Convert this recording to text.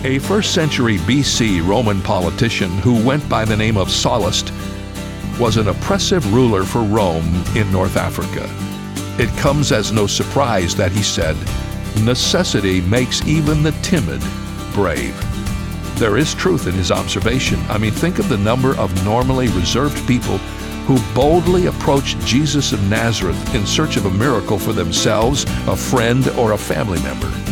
A 1st century BC Roman politician who went by the name of Sallust was an oppressive ruler for Rome in North Africa. It comes as no surprise that he said, "Necessity makes even the timid brave." There is truth in his observation. I mean, think of the number of normally reserved people who boldly approached Jesus of Nazareth in search of a miracle for themselves, a friend, or a family member.